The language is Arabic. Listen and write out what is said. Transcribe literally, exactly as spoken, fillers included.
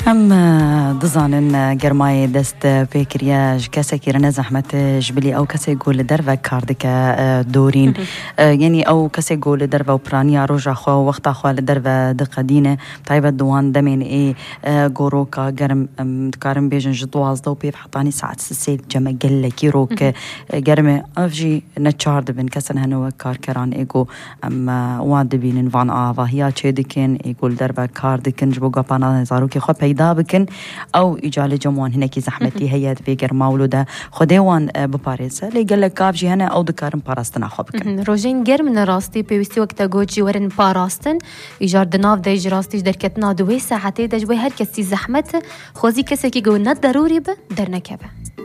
هم دزانن گرمای دست پیکریاج کسی که رنه زحمت جبلی او کسی گول در و کاردک دورین یعنی او کسی گول در و پرانی روزا خو وقت خو در و دقدینه طيب دوان دمين اي گوروکا گرم کارم بیجن جدوازده و پیف حطانی ساعت سید جمع گله کی روک گرم افجی نچارد بین کسن هنو کار کران ایگو ام واد بینن وان آوا هیا چه دکن ایگول در و کار دکن جبو گپانا زارو که خو پیدا بکن او ایجال جموان هنکی زحمتی هیت ویگر مولوده خودیوان بپارسه لیگل کافجی هنه او دکارم پاراستنا خو بکن روزین گرم نراستی پیوستی وقت گوجی ورن پاراستن ایجار دناف دیج راستیش درکتنا دوی ساعتی دجوی هر کسی زحمت خوزی کسی که گو ند ضروری به در نکبه